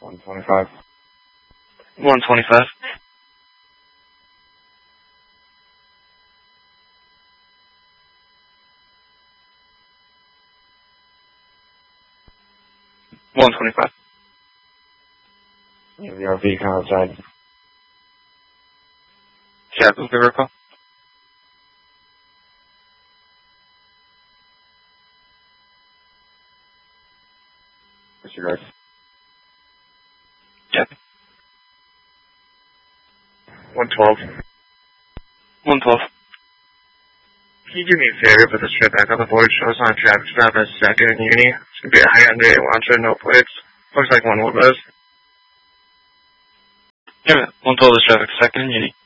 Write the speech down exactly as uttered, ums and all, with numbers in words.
one twenty-five. one twenty-five. one twenty-five. Yeah, the R V car outside. Chat with the recall. Disregard. Chat. one twelve. one twelve. Can you do me a favor, put this trip back on the board, show us on a traffic stop at second and Uni? It's going to be a Hyundai Elantra, no plates. Looks like one will buzz. Yeah, man. one twelve is traffic, second and Uni.